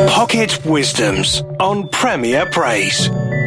Pocket Wisdoms on Premier Praise.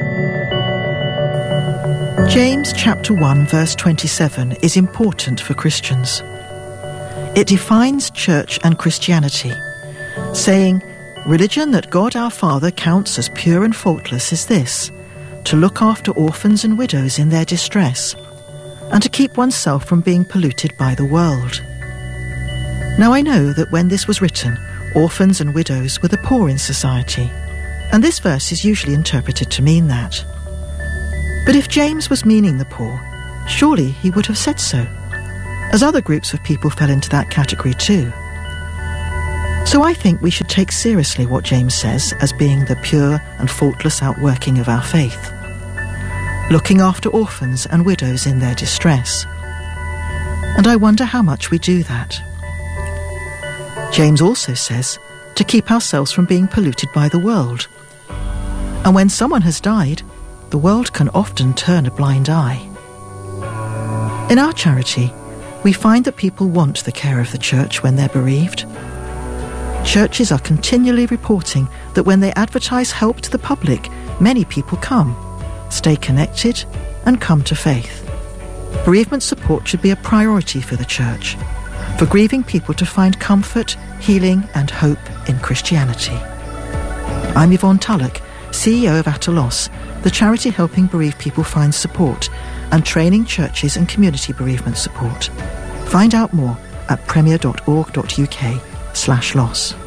James chapter 1 verse 27 is important for Christians. It defines church and Christianity, saying, "Religion that God our Father counts as pure and faultless is this, to look after orphans and widows in their distress, and to keep oneself from being polluted by the world." Now I know that when this was written, orphans and widows were the poor in society, and this verse is usually interpreted to mean that. But if James was meaning the poor, surely he would have said so, as other groups of people fell into that category too. So I think we should take seriously what James says as being the pure and faultless outworking of our faith, looking after orphans and widows in their distress. And I wonder how much we do that. James also says to keep ourselves from being polluted by the world. And when someone has died, the world can often turn a blind eye. In our charity, we find that people want the care of the church when they're bereaved. Churches are continually reporting that when they advertise help to the public, many people come, stay connected, and come to faith. Bereavement support should be a priority for the church, for grieving people to find comfort, healing, and hope in Christianity. I'm Yvonne Tullock, CEO of At a Loss, the charity helping bereaved people find support and training churches and community bereavement support. Find out more at premier.org.uk/loss.